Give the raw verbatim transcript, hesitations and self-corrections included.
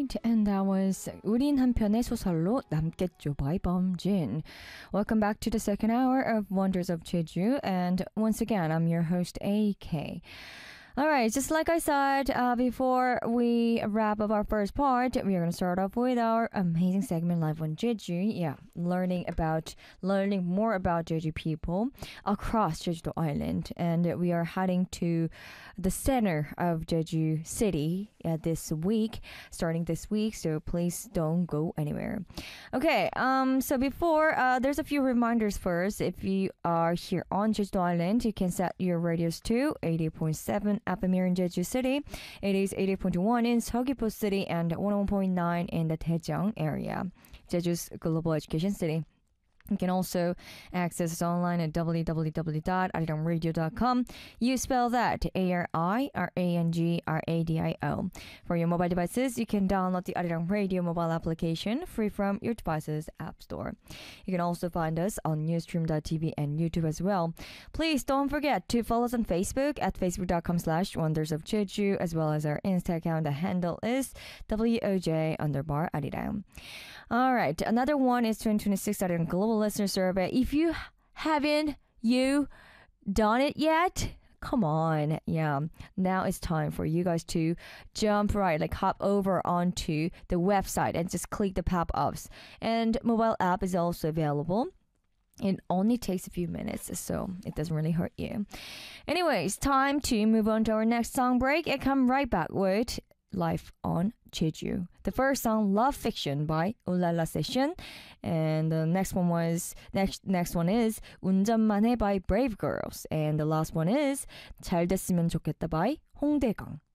right, and that was 우린 한편의 소설로 남겠죠 by Bumjin. Welcome back to the second hour of Wonders of Jeju, and once again, I'm your host A K. All right, just like I said uh, before we wrap up our first part, we are going to start off with our amazing segment Live on Jeju. Yeah, learning about learning more about Jeju people across Jeju Island, and we are heading to the center of Jeju City uh, this week, starting this week. So please don't go anywhere. Okay, um, so before uh, there's a few reminders first. If you are here on Jeju Island, you can set your radios to eighty-eight point seven F M here in Jeju City. It is eighty point one in Seogwipo City and one oh one point nine in the Daejeong area. Jeju's global education city. You can also access us online at w w w dot arirang radio dot com. You spell that A R I R A N G R A D I O. For your mobile devices, you can download the Arirang Radio mobile application free from your device's app store. You can also find us on newsstream dot t v and YouTube as well. Please don't forget to follow us on Facebook at facebook dot com slash wonders of Jeju, as well as our Insta account. The handle is W O J underbar Arirang. All right, another one is twenty twenty-six Arirang Global Listener Survey. If you haven't you done it yet, come on. Yeah, now it's time for you guys to jump right, like hop over onto the website and just click the pop-ups. And mobile app is also available. It only takes a few minutes, so it doesn't really hurt you. Anyways, time to move on to our next song break and come right back with Life on Jeju. The first song, Love Fiction by Ulala Session, and the next one was next next one is 운전만 해 by Brave Girls, and the last one is 잘 됐으면 좋겠다 by 홍대강.